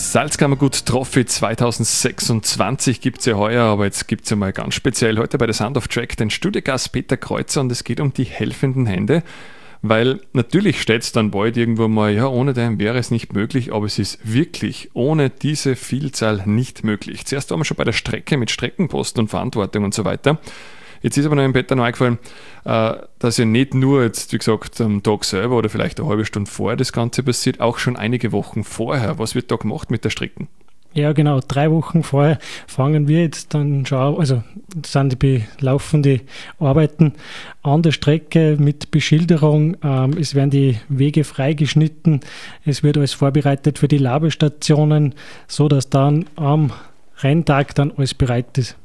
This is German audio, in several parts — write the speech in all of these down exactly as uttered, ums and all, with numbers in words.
Salzkammergut Trophy zweitausendsechsundzwanzig gibt es ja heuer, aber jetzt gibt es ja mal ganz speziell heute bei der Sound of Track den Studiogast Peter Kreuzer und es geht um die helfenden Hände, weil natürlich steht es dann bald irgendwo mal, ja, ohne den wäre es nicht möglich, aber es ist wirklich ohne diese Vielzahl nicht möglich. Zuerst waren wir schon bei der Strecke mit Streckenposten und Verantwortung und so weiter. Jetzt ist aber noch dem Peter noch eingefallen, dass ja nicht nur jetzt, wie gesagt, am Tag selber oder vielleicht eine halbe Stunde vorher das Ganze passiert, auch schon einige Wochen vorher. Was wird da gemacht mit der Strecken? Ja, genau. Drei Wochen vorher fangen wir jetzt dann schon an, also das sind die laufende Arbeiten an der Strecke mit Beschilderung. Ähm, es werden die Wege freigeschnitten. Es wird alles vorbereitet für die Labestationen, so dass dann am Renntag dann alles bereit ist.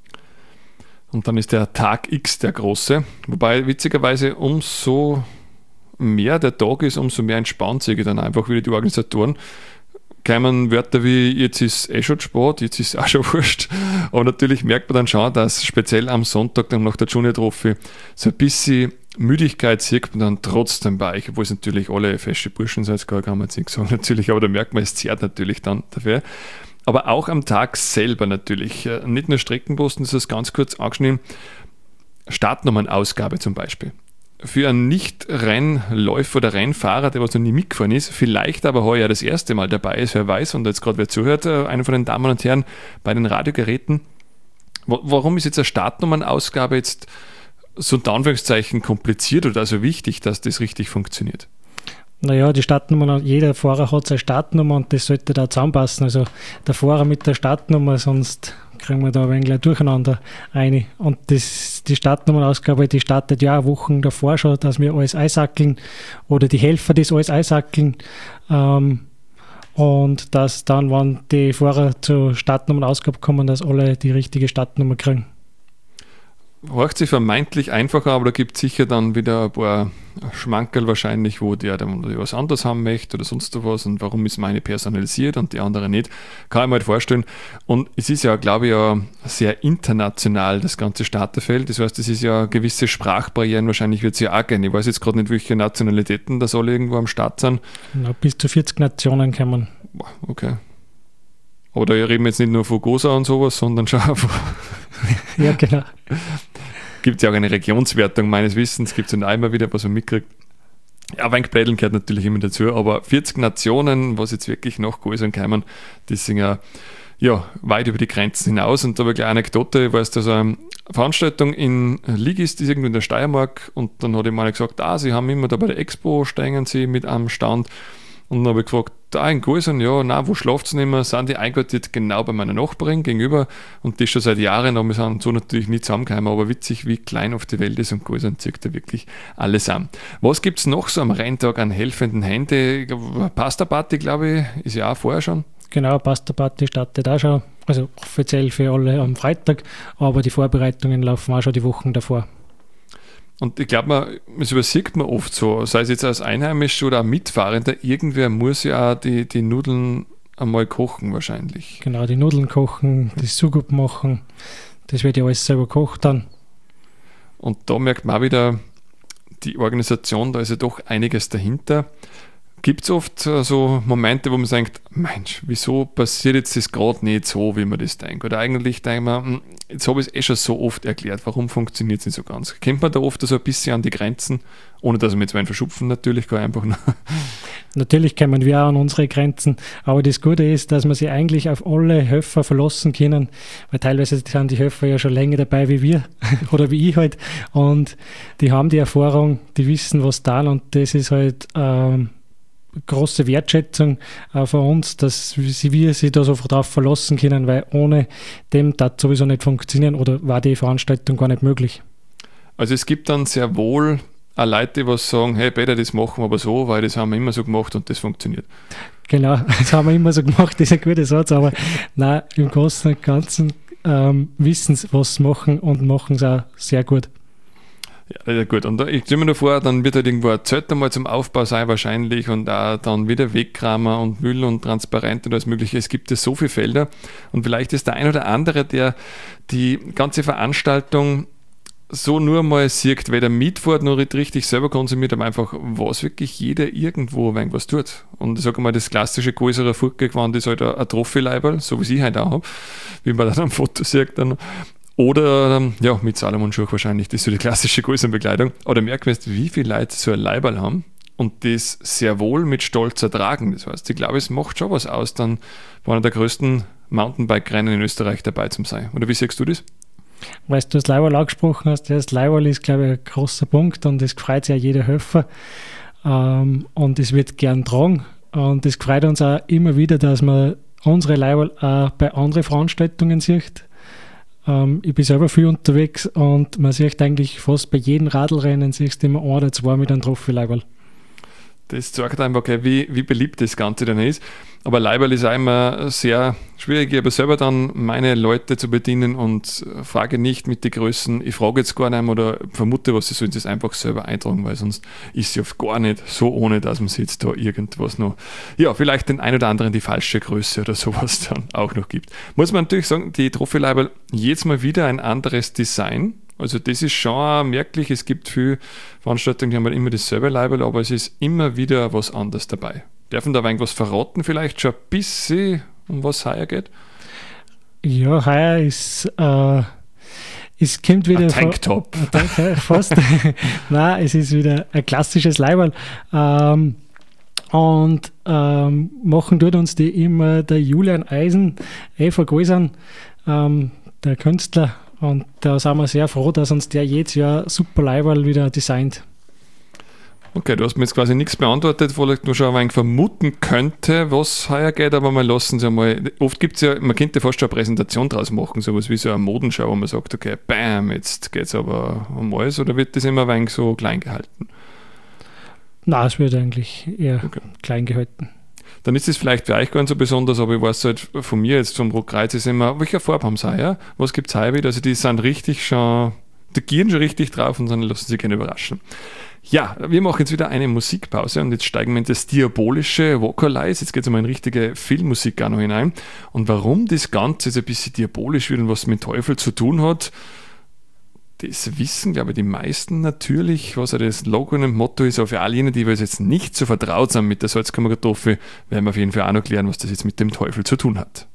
Und dann ist der Tag X der große, wobei witzigerweise umso mehr der Tag ist, umso mehr entspannt sich dann einfach wieder die Organisatoren. Kämen Wörter wie, jetzt ist eh schon Sport, jetzt ist auch schon wurscht. Aber natürlich merkt man dann schon, dass speziell am Sonntag dann nach der Junior Trophy so ein bisschen Müdigkeit sieht man dann trotzdem bei euch, obwohl es natürlich alle feste Burschen sind, kann man jetzt nicht sagen natürlich, aber da merkt man, es zehrt natürlich dann dafür. Aber auch am Tag selber natürlich. Nicht nur Streckenposten, das ist ganz kurz angeschnitten. Startnummernausgabe zum Beispiel. Für einen Nicht-Rennläufer oder Rennfahrer, der was noch nie mitgefahren ist, vielleicht aber heuer das erste Mal dabei ist, wer weiß, und jetzt gerade wer zuhört, einer von den Damen und Herren bei den Radiogeräten. Warum ist jetzt eine Startnummernausgabe jetzt so in Anführungszeichen kompliziert oder also wichtig, dass das richtig funktioniert? Naja, die Startnummer, jeder Fahrer hat seine Startnummer und das sollte da zusammenpassen. Also der Fahrer mit der Startnummer, sonst kriegen wir da ein wenig durcheinander rein. Und das, die Startnummernausgabe, die startet ja Wochen davor schon, dass wir alles einsackeln oder die Helfer das alles einsackeln. Ähm, und dass dann, wenn die Fahrer zur Startnummernausgabe kommen, dass alle die richtige Startnummer kriegen. Hört sich vermeintlich einfacher, aber da gibt es sicher dann wieder ein paar Schmankerl wahrscheinlich, wo der dann was anderes haben möchte oder sonst was und warum ist meine personalisiert und die andere nicht. Kann ich mir halt vorstellen. Und es ist ja, glaube ich, ja sehr international, das ganze Starterfeld. Das heißt, es ist ja gewisse Sprachbarrieren, wahrscheinlich wird es ja auch gehen. Ich weiß jetzt gerade nicht, welche Nationalitäten da alle irgendwo am Start sind. Na, bis zu vierzig Nationen kommen. Okay. Aber da reden wir jetzt nicht nur von Gosa und sowas, sondern schon von... Ja, genau. Gibt es ja auch eine Regionswertung meines Wissens, gibt es dann einmal wieder, was man mitkriegt. Ja, ein wenig Plädeln gehört natürlich immer dazu, aber vierzig Nationen, was jetzt wirklich noch größer kommen, die sind ja, ja weit über die Grenzen hinaus. Und da habe ich eine Anekdote, ich weiß, dass eine Veranstaltung in Ligis ist irgendwo in der Steiermark und dann hat ihm einer gesagt, ah, sie haben immer da bei der Expo, stehen sie mit am Stand. Und dann habe ich gefragt, da in Gulsern, ja, nein, wo schlaft ihr nicht mehr? Sind die einquartiert genau bei meiner Nachbarin gegenüber und das schon seit Jahren, aber wir sind so natürlich nicht zusammengekommen, aber witzig, wie klein oft die Welt ist und Gulsern zieht da wirklich alles an. Was gibt es noch so am Renntag an helfenden Händen? Pasta-Party, glaube ich, ist ja auch vorher schon. Genau, Pasta-Party startet auch schon, also offiziell für alle am Freitag, aber die Vorbereitungen laufen auch schon die Wochen davor. Und ich glaube, das übersieht man oft so, sei es jetzt als Einheimischer oder auch Mitfahrender, irgendwer muss ja auch die, die Nudeln einmal kochen wahrscheinlich. Genau, die Nudeln kochen, das Sugup machen, das wird ja alles selber gekocht dann. Und da merkt man auch wieder, die Organisation, da ist ja doch einiges dahinter. Gibt es oft so Momente, wo man sagt, Mensch, wieso passiert jetzt das gerade nicht so, wie man das denkt? Oder eigentlich denkt man, jetzt habe ich es eh schon so oft erklärt, warum funktioniert es nicht so ganz? Kennt man da oft so ein bisschen an die Grenzen, ohne dass man jetzt einen verschupfen natürlich, kann einfach nur. Natürlich kommen wir auch an unsere Grenzen, aber das Gute ist, dass man sich eigentlich auf alle Helfer verlassen können, weil teilweise sind die Helfer ja schon länger dabei wie wir oder wie ich halt und die haben die Erfahrung, die wissen, was da und das ist halt ähm, große Wertschätzung äh, von uns, dass wir sich da so drauf verlassen können, weil ohne dem das sowieso nicht funktionieren oder war die Veranstaltung gar nicht möglich. Also es gibt dann sehr wohl auch Leute, die sagen, hey Peter, das machen wir aber so, weil das haben wir immer so gemacht und das funktioniert. Genau, das haben wir immer so gemacht, das ist ein guter Satz, aber nein, im Großen und Ganzen ähm, wissen sie, was sie machen und machen es auch sehr gut. Ja, gut. Und ich stelle mir nur vor, dann wird halt irgendwo ein Zelt einmal zum Aufbau sein wahrscheinlich und auch dann wieder Wegkramer und Müll und Transparent und alles mögliche. Es gibt ja so viele Felder und vielleicht ist der ein oder andere, der die ganze Veranstaltung so nur mal sieht, weder mitfährt noch nicht richtig selber konsumiert, aber einfach, was wirklich jeder irgendwo was tut. Und ich sage mal, das klassische größere Furtgewand ist halt ein, ein Trophy-Leiberl, so wie ich halt auch habe, wie man dann am Foto sieht dann. Oder ja, mit Salomon-Schuh wahrscheinlich, das ist so die klassische Größenbekleidung. Aber da merkt man jetzt, wie viele Leute so ein Leiberl haben und das sehr wohl mit Stolz ertragen. Das heißt, ich glaube, es macht schon was aus, dann bei einer der größten Mountainbike-Rennen in Österreich dabei zu sein. Oder wie siehst du das? Weil du das Leiberl angesprochen hast, das Leiberl ist, glaube ich, ein großer Punkt und es freut sich ja jeder Helfer ähm, und es wird gern tragen und es freut uns auch immer wieder, dass man unsere Leiberl auch bei anderen Veranstaltungen sieht. Ähm, ich bin selber viel unterwegs und man sieht eigentlich fast bei jedem Radlrennen siehst du immer ein oder zwei mit einem Trophy-Leiberl. Das zeigt einfach, okay, wie, wie beliebt das Ganze dann ist. Aber Leiberl ist auch immer sehr schwierig. Ich habe selber dann meine Leute zu bedienen und frage nicht mit den Größen, ich frage jetzt gar nicht oder vermute, was sie sollen das einfach selber eintragen, weil sonst ist sie oft gar nicht so ohne, dass man sich jetzt da irgendwas noch, ja, vielleicht den ein oder anderen die falsche Größe oder sowas dann auch noch gibt. Muss man natürlich sagen, die Trophy-Leiberl jedes Mal wieder ein anderes Design. Also das ist schon merklich, es gibt viele Veranstaltungen, die haben halt immer dasselbe Leiberl, aber es ist immer wieder was anderes dabei. Dürfen da irgendwas verraten vielleicht schon ein bisschen, um was heuer geht? Ja, heuer ist, äh, es kommt wieder... Ein Tanktop. Ein Tank, fast. Nein, es ist wieder ein klassisches Leiberl. Ähm, und ähm, machen tut uns die immer der Julian Eisen, Eva Gäusern, ähm, der Künstler. Und da sind wir sehr froh, dass uns der jedes Jahr super Leiberl wieder designt. Okay, du hast mir jetzt quasi nichts beantwortet, wo ich nur schon ein wenig vermuten könnte, was heuer geht, aber wir lassen es ja mal. Oft gibt es ja, man könnte fast schon eine Präsentation draus machen, sowas wie so eine Modenschau, wo man sagt, okay, bam, jetzt geht es aber um alles, oder wird das immer ein wenig so klein gehalten? Nein, es wird eigentlich eher okay. klein gehalten. Dann ist es vielleicht für euch gar nicht so besonders, aber ich weiß halt von mir jetzt vom Rotkreuz ist immer, welche Farbe haben sie heuer? Was gibt es heuer wieder? Also die sind richtig schon, die gieren schon richtig drauf und dann lassen sie sich gerne überraschen. Ja, wir machen jetzt wieder eine Musikpause und jetzt steigen wir in das diabolische Vocalize. Jetzt geht es um eine richtige Filmmusik auch noch hinein. Und warum das Ganze jetzt ein bisschen diabolisch wird und was mit Teufel zu tun hat, das wissen, glaube ich, die meisten natürlich, was ja das Logo und Motto ist. Aber für all jene, die jetzt nicht so vertraut sind mit der Salzkammerkartoffel, werden wir auf jeden Fall auch noch klären, was das jetzt mit dem Teufel zu tun hat.